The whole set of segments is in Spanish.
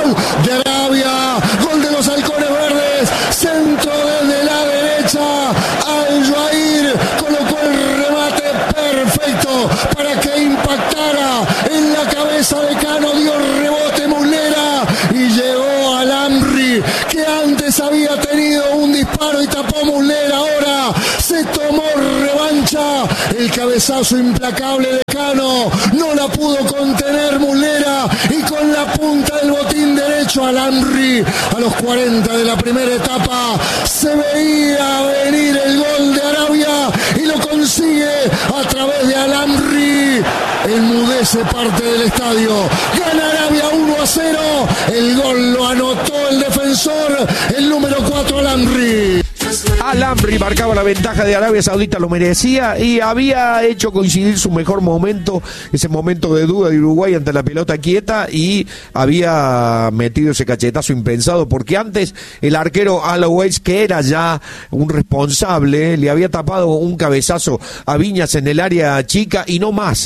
gol de Arabia, gol de los halcones verdes, centro desde la derecha, Al-Juair colocó el remate perfecto para que impactara en la cabeza de Cano, dio rebote Muslera y llegó al Amri, que antes había tenido un disparo y tapó Muslera, ahora se tomó revancha, el cabezazo implacable de Cano, no la pudo contener Muslera y con la punta del botín derecho al Amri, a los 40 de la primera etapa, se veía venir el gol de Arabia y lo consigue a través de Al-Amri, enmudece parte del estadio, gana Arabia 1-0, el gol lo anotó el defensor, el número 4 Al-Amri. Al-Amri marcaba la ventaja de Arabia Saudita, lo merecía y había hecho coincidir su mejor momento, ese momento de duda de Uruguay ante la pelota quieta, y había metido ese cachetazo impensado, porque antes el arquero Al-Owais, que era ya un responsable, le había tapado un cabezazo a Viñas en el área chica y no más.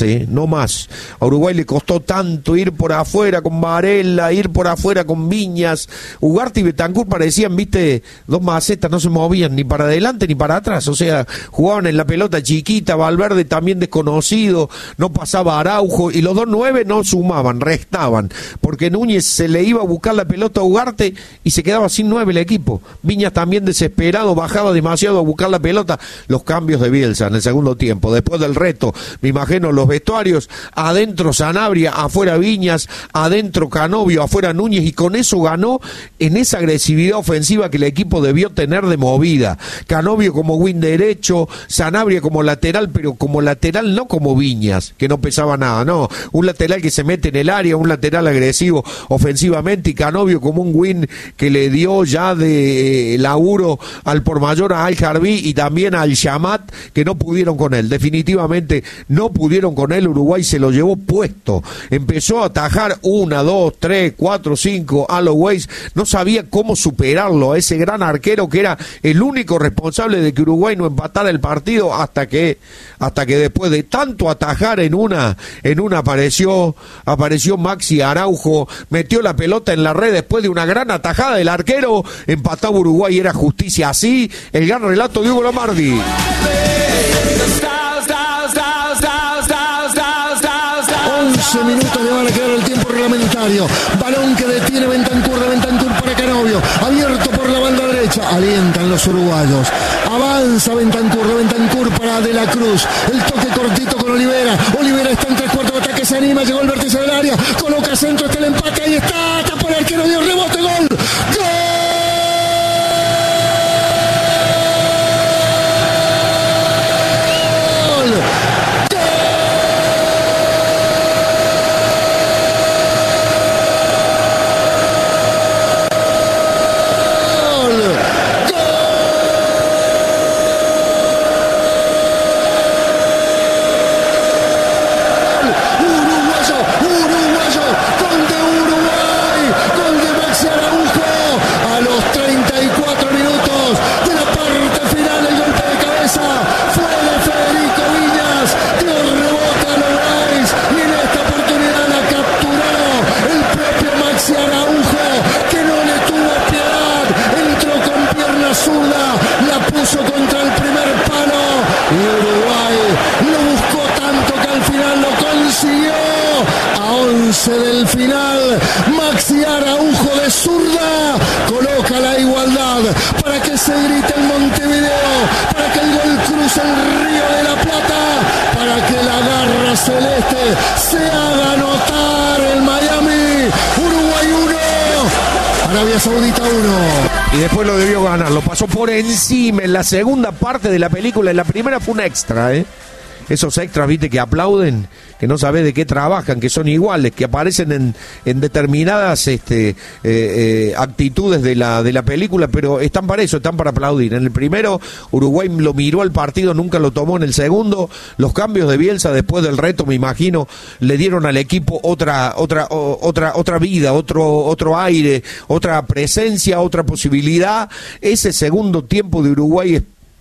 A Uruguay le costó tanto ir por afuera con Varela, ir por afuera con Viñas. Ugarte y Bentancur parecían, viste, dos macetas, no se movían ni para adelante ni para atrás, o sea, jugaban en la pelota chiquita, Valverde también desconocido, no pasaba Araujo, y los dos 9 no sumaban, restaban, porque Núñez se le iba a buscar la pelota a Ugarte y se quedaba sin 9 el equipo. Viñas también desesperado, bajaba demasiado a buscar la pelota. Los cambios de Bielsa en el segundo tiempo, después del reto, me imagino los vestuarios, adentro Sanabria, afuera Viñas, adentro Canovio, afuera Núñez, y con eso ganó en esa agresividad ofensiva que el equipo debió tener de movida. Canovio como wing derecho, Sanabria como lateral, pero como lateral no como Viñas, que no pesaba nada, no, un lateral que se mete en el área, un lateral agresivo ofensivamente, y Canovio como un wing que le dio ya de laburo al por mayor a Al-Harbi y también al Shamat, que no pudieron con él, definitivamente no pudieron con él. Uruguay se lo llevó puesto, empezó a atajar 1, 2, 3, 4, 5 Al-Owais, no sabía cómo superarlo a ese gran arquero que era el único responsable de que Uruguay no empatara el partido, hasta que después de tanto atajar en una apareció Maxi Araujo, metió la pelota en la red después de una gran atajada del arquero, empataba Uruguay, era justicia. Así el gran relato de Hugo Lombardi. 11 minutos le van a quedar el tiempo reglamentario. Balón que detiene Bentancur, de Bentancur para Canovio, abierto por la banda derecha. Alientan los uruguayos. Avanza Bentancur, de Bentancur para De la Cruz. El toque cortito con Olivera. Olivera está en 3/4 de ataque, se anima, llegó al vértice del área. Coloca centro, está el empate, ahí está. Tapa el arquero, dio rebote, gol. ¡Gol! Del final, Maxi Araujo de zurda coloca la igualdad para que se grite en Montevideo, para que el gol cruce el Río de la Plata, para que la garra celeste se haga notar en Miami. Uruguay 1, Arabia Saudita 1. Y después lo debió ganar, lo pasó por encima en la segunda parte de la película. En la primera fue un extra, esos extras, viste, que aplauden, que no sabés de qué trabajan, que son iguales, que aparecen en determinadas actitudes de la película, pero están para eso, están para aplaudir. En el primero, Uruguay lo miró al partido, nunca lo tomó. En el segundo, los cambios de Bielsa después del reto, me imagino, le dieron al equipo otra vida, otro aire, otra presencia, otra posibilidad. Ese segundo tiempo de Uruguay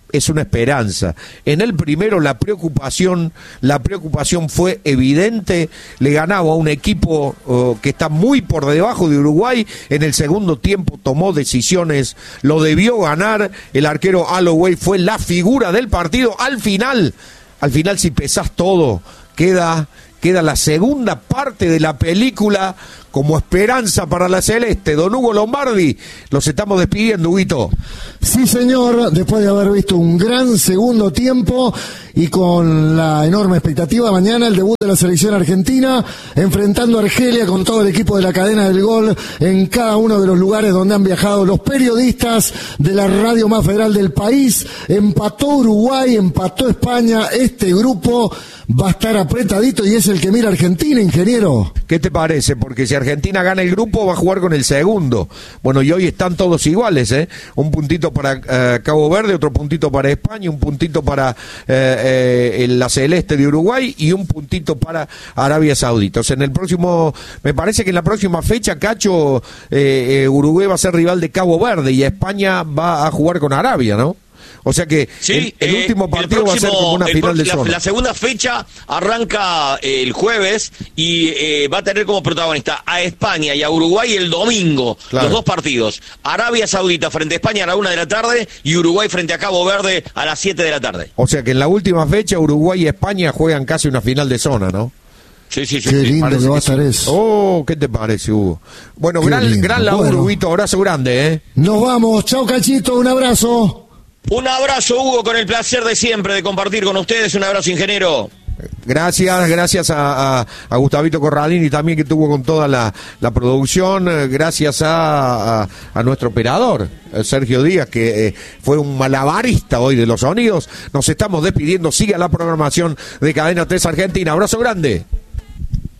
es una esperanza. En el primero la preocupación fue evidente, le ganaba a un equipo que está muy por debajo de Uruguay, en el segundo tiempo tomó decisiones, lo debió ganar, el arquero Holloway fue la figura del partido, al final si pesás todo, queda la segunda parte de la película como esperanza para la Celeste. Don Hugo Lombardi, los estamos despidiendo, Huguito. Sí, señor, después de haber visto un gran segundo tiempo y con la enorme expectativa, mañana el debut de la selección argentina, enfrentando a Argelia con todo el equipo de la cadena del gol en cada uno de los lugares donde han viajado los periodistas de la radio más federal del país. Empató Uruguay, empató España, este grupo va a estar apretadito y es el que mira a Argentina, ingeniero. ¿Qué te parece? Porque si Argentina gana el grupo va a jugar con el segundo. Bueno, y hoy están todos iguales, ¿eh? Un puntito para Cabo Verde, otro puntito para España, un puntito para la Celeste de Uruguay y un puntito para Arabia Saudita. O sea, me parece que en la próxima fecha, Cacho, Uruguay va a ser rival de Cabo Verde y España va a jugar con Arabia, ¿no? O sea que sí, el último partido va a ser como una final de zona. La segunda fecha arranca el jueves y va a tener como protagonista a España y a Uruguay el domingo. Claro. Los dos partidos. Arabia Saudita frente a España a la 1 de la tarde y Uruguay frente a Cabo Verde a las 7 de la tarde. O sea que en la última fecha Uruguay y España juegan casi una final de zona, ¿no? Sí. Qué lindo que va a estar eso. Oh, ¿qué te parece, Hugo? Bueno, gran laburo, Huguito, abrazo grande, ¿eh? Nos vamos, chao Cachito, un abrazo. Un abrazo, Hugo, con el placer de siempre de compartir con ustedes. Un abrazo, ingeniero. Gracias a Gustavito Corradini también, que tuvo con toda la producción. Gracias a nuestro operador, Sergio Díaz, que fue un malabarista hoy de los sonidos. Nos estamos despidiendo. Siga la programación de Cadena 3 Argentina. Abrazo grande.